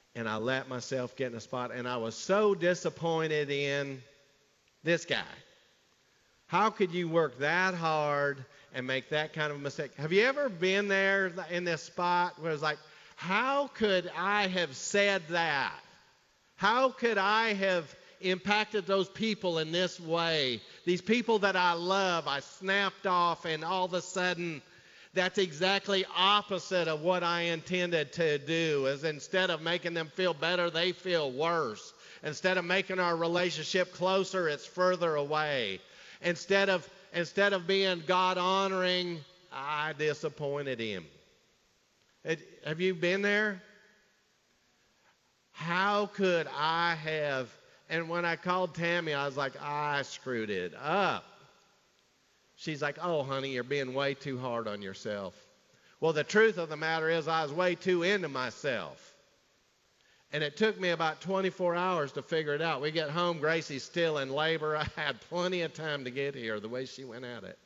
And I let myself get in a spot, and I was so disappointed in this guy. How could you work that hard and make that kind of a mistake? Have you ever been there in this spot where it's like, how could I have said that? How could I have impacted those people in this way? These people that I love, I snapped off, and all of a sudden, that's exactly opposite of what I intended to do. Is instead of making them feel better, they feel worse. Instead of making our relationship closer, it's further away. Instead of being God honoring, I disappointed him. Have you been there? How could I have? And when I called Tammy, I was like, I screwed it up. She's like, oh, honey, you're being way too hard on yourself. Well, the truth of the matter is I was way too into myself. And it took me about 24 hours to figure it out. We get home, Gracie's still in labor. I had plenty of time to get here, the way she went at it.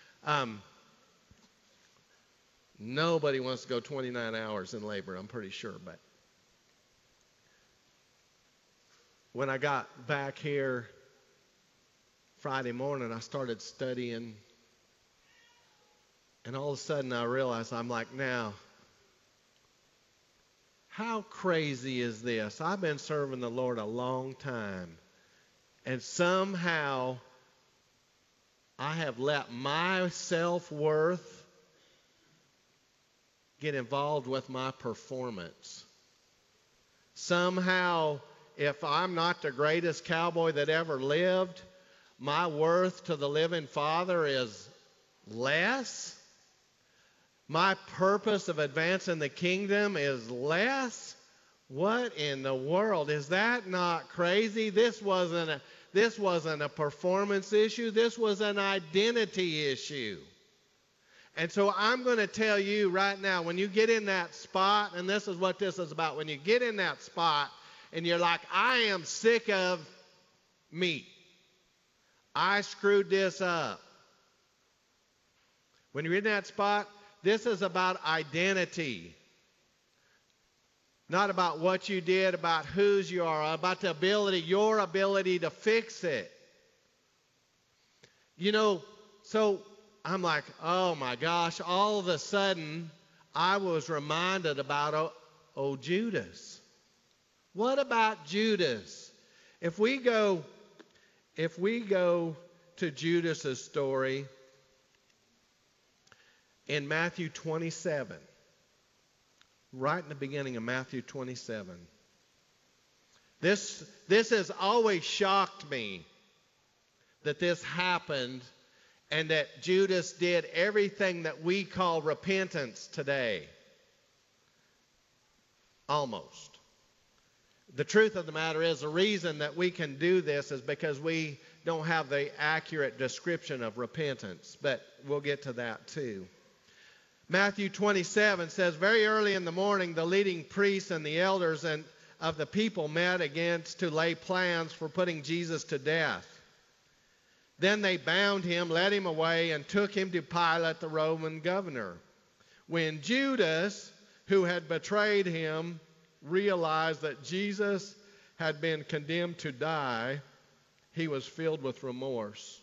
Nobody wants to go 29 hours in labor, I'm pretty sure. But when I got back here Friday morning, I started studying. And all of a sudden I realized, I'm like, now, how crazy is this? I've been serving the Lord a long time. And somehow I have let my self-worth get involved with my performance. Somehow, if I'm not the greatest cowboy that ever lived, my worth to the living Father is less. My purpose of advancing the kingdom is less. What in the world? Is that not crazy? This wasn't a performance issue. This was an identity issue. And so I'm going to tell you right now, when you get in that spot, and this is what this is about, when you get in that spot and you're like, I am sick of me. I screwed this up. When you're in that spot, this is about identity. Not about what you did, about whose you are, about the ability, your ability to fix it. You know, so I'm like, oh my gosh, all of a sudden I was reminded about, Judas. What about Judas? If we go to Judas's story in Matthew 27, right in the beginning of Matthew 27, this has always shocked me that this happened and that Judas did everything that we call repentance today. Almost. The truth of the matter is, the reason that we can do this is because we don't have the accurate description of repentance, but we'll get to that too. Matthew 27 says, very early in the morning, the leading priests and the elders of the people met against to lay plans for putting Jesus to death. Then they bound him, led him away, and took him to Pilate, the Roman governor. When Judas, who had betrayed him, realized that Jesus had been condemned to die, he was filled with remorse.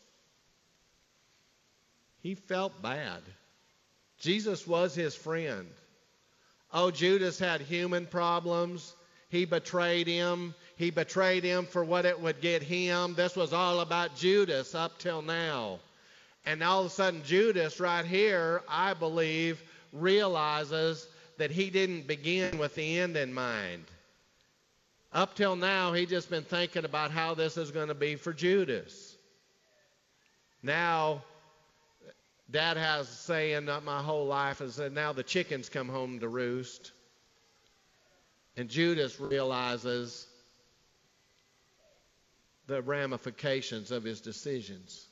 He felt bad. Jesus was his friend. Oh, Judas had human problems. He betrayed him. He betrayed him for what it would get him. This was all about Judas up till now. And all of a sudden, Judas right here, I believe, realizes that he didn't begin with the end in mind. Up till now, he'd just been thinking about how this is going to be for Judas. Now, Dad has a saying my whole life is that now the chickens come home to roost. And Judas realizes the ramifications of his decisions.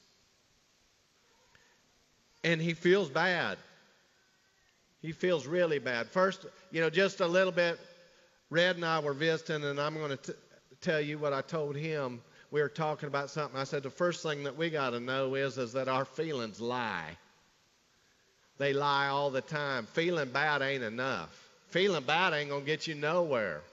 And he feels bad. He feels really bad. First, just a little bit, Red and I were visiting, and I'm going to tell you what I told him. We were talking about something. I said, the first thing that we got to know is that our feelings lie. They lie all the time. Feeling bad ain't enough. Feeling bad ain't going to get you nowhere.